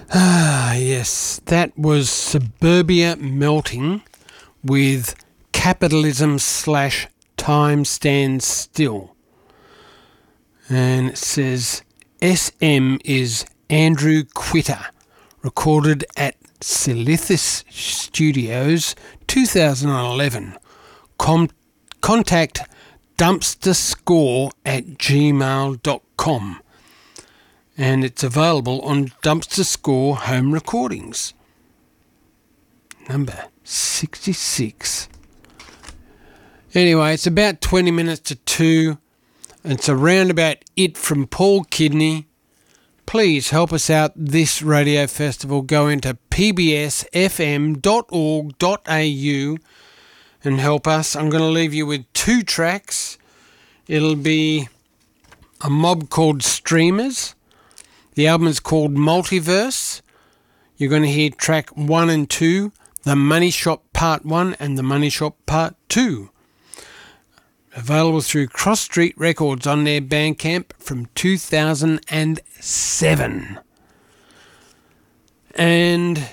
Ah, yes, that was Suburbia Melting with Capitalism / Time Stands Still. And it says SM is Andrew Quitter, recorded at Silithis Studios 2011. Contact dumpsterscore@gmail.com. And it's available on Dumpster Score Home Recordings. Number 66. Anyway, it's about 20 minutes to 2. It's around about it from Paul Kidney. Please help us out this radio festival. Go into pbsfm.org.au and help us. I'm going to leave you with 2 tracks. It'll be a mob called Streamers. The album is called Multiverse. You're going to hear track 1 and 2, The Money Shop Part 1 and The Money Shop Part 2. Available through Cross Street Records on their Bandcamp from 2007. And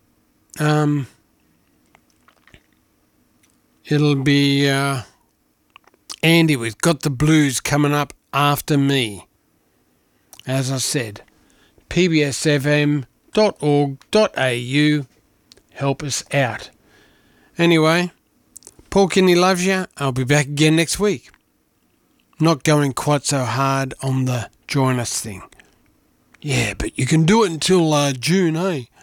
it'll be Andy with Got the Blues coming up after me. As I said, pbsfm.org.au. Help us out. Anyway, Paul Kidney loves you. I'll be back again next week. Not going quite so hard on the join us thing. Yeah, but you can do it until June, eh?